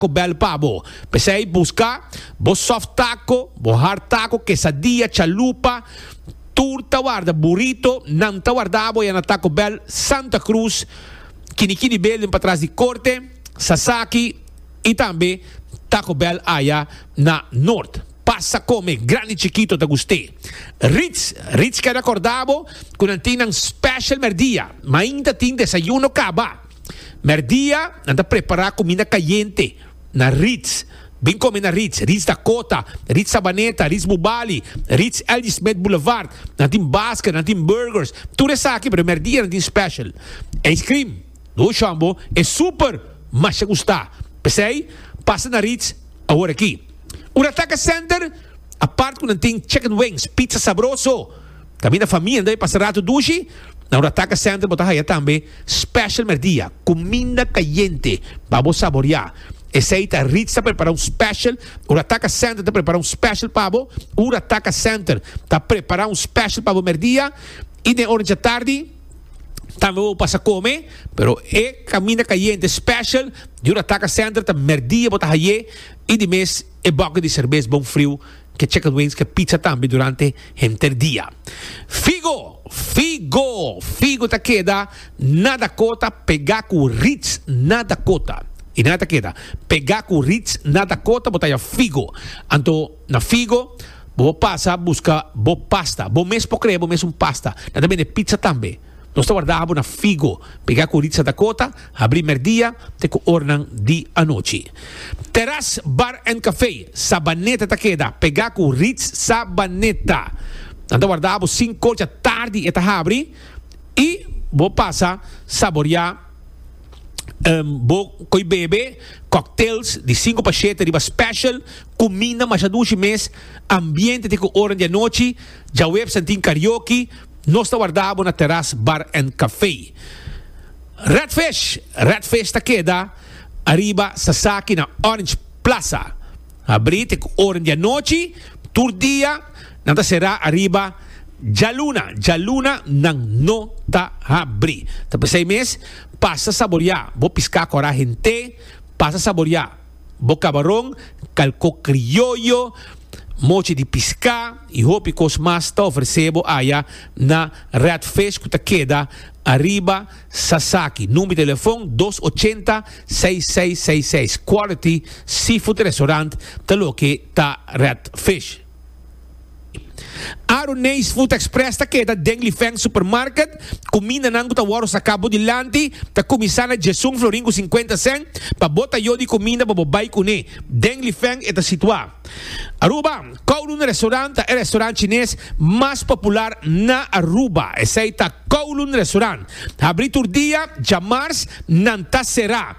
Taco Bell pabo. Pensei buscar bo soft taco, bo hard taco, quesadilla, chalupa, turta guarda, burrito, nanta guardabo e na Taco Bell Santa Cruz, Kinikini Bell para trás de Corte, Sasaki e também Taco Bell aya na Norte. Passa come grande chiquito da gustei. Ritz que recordavo con un special merdia, ma ainda tem desayuno caba. Merdia anda preparar comida caliente na Ritz. Bem come na Ritz Dakota, Ritz Sabaneta, Ritz Bubali, Ritz Elgin Smith Boulevard, natin basket, natin burgers, tudo isso aqui, pero merdia natin special. Ice cream, do chambo, é super, mas se gostar. Pensei, passa na Ritz, agora aqui. Urataka Center, a parte que tem chicken wings, pizza sabroso. Também na família, daí passa rato dushi. Na Urataka Center, botar aí também special merdia, comida caliente, para você saborear. Esse aí tá Ritz tá preparando special, Urataka Center tá preparando special para você. Urataka Center tá preparando special para você merdia. E de hora de tarde, também vou passar a comer, pero é comida caliente special, de Urataka Center tá merdia, botar aí. E de mês, é boca de cerveja bom frio, que chicken wings, que pizza também durante o dia. Figo tá queda na Dakota, pegar com Ritz na Dakota. E nada queda, pegar com Ritz na Dakota, botar aí Figo. Então, na Figo, vou passar, buscar, vou pasta, vou mesmo pocreia, vou mesmo pasta. Nada bem de pizza também. Nós guardamos na Figo, pegar com Ritz na Dakota, abrir merdia, te com ornan di a noite. Terrace Bar and Café, Sabaneta tá queda, pegar com Ritz Sabaneta. Então guardamos 5 da tarde e tá abre e vou passar saborear coi bebe cocktails de 5 pachetas riba special comida mas a 12 mês ambiente de hora de noite já web sentim karaoke nós está guardado na Terrace Bar and Café. Redfish tá queda arriba Sasaki na Orange Plaza abrir de hora de noite tur dia nanta será arriba Jaluna nang no ta abri. Tapos 6 meses, passa saborear. Vou piscar com a gente, passa saborear. Vou camarão, calco criollo, mochi de piscar, e hopi cos mas ta oferecebo aya na Redfish que ta queda arriba Sasaki. Número de telefone 280-6666. Quality Seafood Restaurant, talo que ta Redfish. Aronês Food Express ta queda Dengli Feng Supermarket comida nango ta waro sa cabo de lanti ta comisana Jesung Floringo 50 cent pa bota yo di comida pa bobay kune Dengli Feng eta situa Aruba Kowloon Restaurant é restaurante chinês mais popular na Aruba esse aí tá Kowloon Restaurant abritur dia jamars nanta será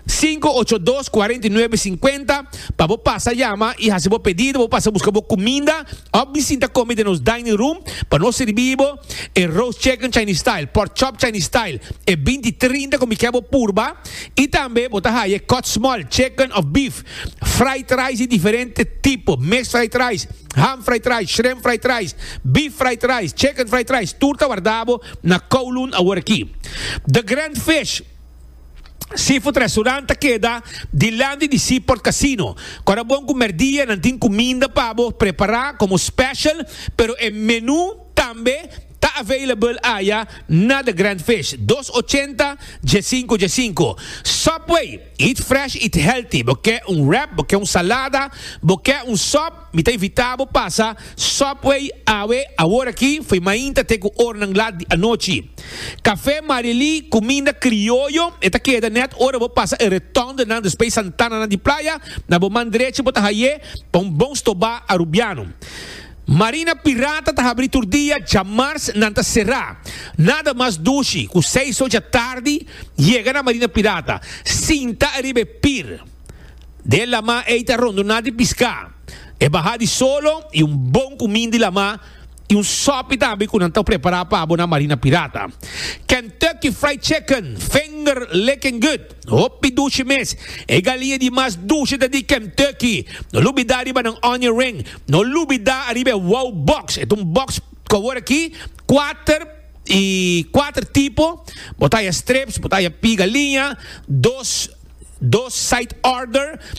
582-4950 para vos passar llama e fazer vos pedido vos passar buscar vos comida obviamente comida nos dining room para nós servir e roast chicken Chinese style pork chop Chinese style e 20-30 como que é purba e também botar aí cut small chicken of beef fried rice de diferente tipo mixed fried rice ham fried rice shrimp fried rice beef fried rice chicken fried rice turta guardado na Kowloon agora aqui The Grand Fish Seafood Restaurant queda de Landi de Seaport Casino. Quando bom comer dia, não tem comida para preparar como special, pero o menu também está available aí na The Grand Fish. 280-G5. Subway, eat fresh, eat healthy. Porque wrap, porque salada, porque sop, me tem invitado passa Subway agora aqui, foi mainta te com ornang lá à noite. Café Marili, comida criollo, eta queda net hora vou passar e retorno na Space Santana na de praia, na bom direito bota haye, pão bom stobá arubiano. Marina Pirata tá abrindo dia, jamars nanta será. Nada mais dushi, com 6 horas da tarde, chega na Marina Pirata. Sinta arriba pir. Dela ma eita rondo nada de piscar. É barrar de solo e bom comida de lama e sopa também que não está preparado para a Marina Pirata. Kentucky Fried Chicken, finger licking good. Hopi duche mes. E galinha de mais duche da de Kentucky. No lubida arriba ng onion ring. No lubida arriba wow box. Ito box que agora aqui 4 tipos. Botai strips, botai pi galinha, 2 2 side order